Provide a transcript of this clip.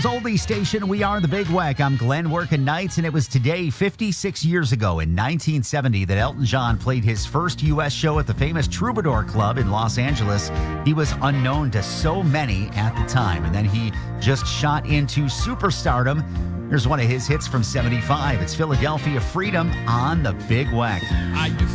Oldie station, we are the Big Weck. I'm Glenn working nights, and it was today, 56 years ago in 1970, that Elton John played his first U.S. show at the famous Troubadour Club in Los Angeles. He was unknown to so many at the time, and then he just shot into superstardom. Here's one of his hits from 75. It's Philadelphia Freedom on the Big Weck.